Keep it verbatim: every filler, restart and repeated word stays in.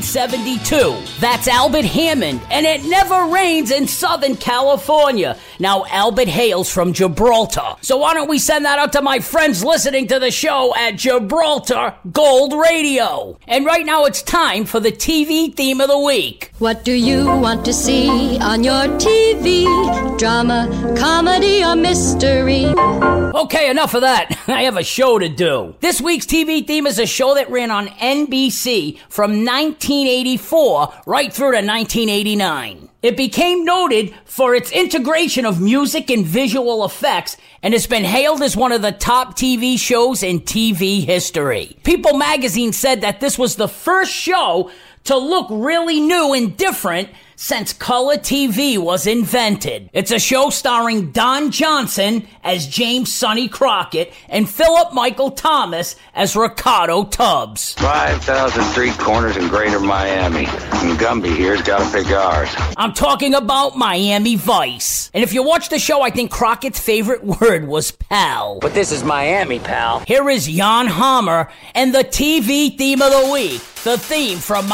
seventy-two. That's Albert Hammond, and it never rains in Southern California. Now, Albert hails from Gibraltar. So why don't we send that out to my friends listening to the show at Gibraltar Gold Radio? And right now it's time for the T V theme of the week. What do you want to see on your T V? Drama, comedy, or mystery? Okay, enough of that. I have a show to do. This week's T V theme is a show that ran on N B C from nineteen eighty-four right through to nineteen eighty-nine. It became noted for its integration of music and visual effects, and it's been hailed as one of the top T V shows in T V history. People magazine said that this was the first show to look really new and different since color T V was invented. It's a show starring Don Johnson as James Sonny Crockett and Philip Michael Thomas as Ricardo Tubbs. five thousand street corners in greater Miami. And Gumby here's got to pick ours. I'm talking about Miami Vice. And if you watch the show, I think Crockett's favorite word was pal. But this is Miami, pal. Here is Jan Hammer and the T V theme of the week. The theme from